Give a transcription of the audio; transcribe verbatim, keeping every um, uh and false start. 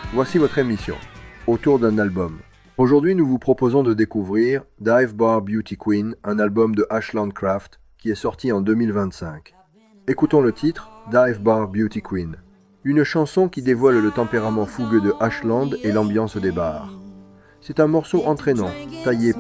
Voici votre émission, autour d'un album. Aujourd'hui, nous vous proposons de découvrir Dive Bar Beauty Queen, un album de Ashland Craft qui est sorti en deux mille vingt-cinq. Écoutons le titre, Dive Bar Beauty Queen. Une chanson qui dévoile le tempérament fougueux de Ashland et l'ambiance des bars. C'est un morceau entraînant, taillé pour